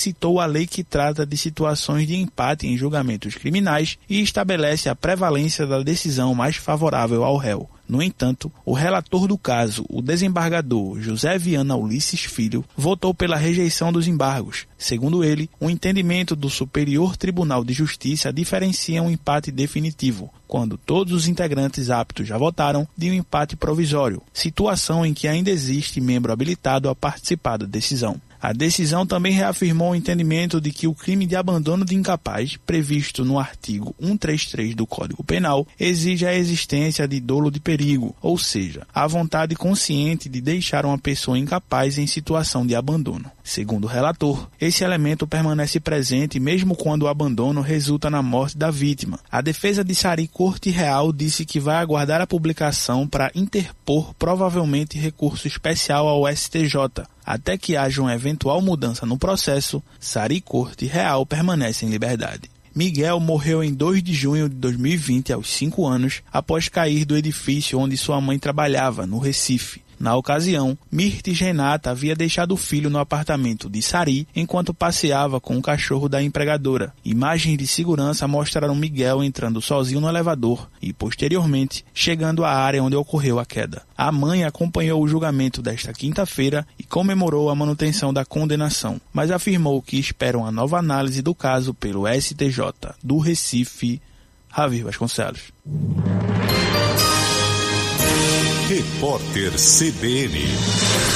citou a lei que trata de situações de empate em julgamentos criminais e estabelece a prevalência da decisão mais favorável ao réu. No entanto, o relator do caso, o desembargador José Viana Ulisses Filho, votou pela rejeição dos embargos. Segundo ele, o entendimento do Superior Tribunal de Justiça diferencia um empate definitivo, quando todos os integrantes aptos já votaram, de um empate provisório, situação em que ainda existe membro habilitado a participar da decisão. A decisão também reafirmou o entendimento de que o crime de abandono de incapaz, previsto no artigo 133 do Código Penal, exige a existência de dolo de perigo, ou seja, a vontade consciente de deixar uma pessoa incapaz em situação de abandono. Segundo o relator, esse elemento permanece presente mesmo quando o abandono resulta na morte da vítima. A defesa de Sari Corte Real disse que vai aguardar a publicação para interpor provavelmente recurso especial ao STJ. Até que haja uma eventual mudança no processo, Sari Corte Real permanece em liberdade. Miguel morreu em 2 de junho de 2020, aos 5 anos, após cair do edifício onde sua mãe trabalhava, no Recife. Na ocasião, Mirtes Renata havia deixado o filho no apartamento de Sari enquanto passeava com o cachorro da empregadora. Imagens de segurança mostraram Miguel entrando sozinho no elevador e, posteriormente, chegando à área onde ocorreu a queda. A mãe acompanhou o julgamento desta quinta-feira e comemorou a manutenção da condenação, mas afirmou que espera uma nova análise do caso pelo STJ do Recife. Javier Vasconcelos. Repórter CBN.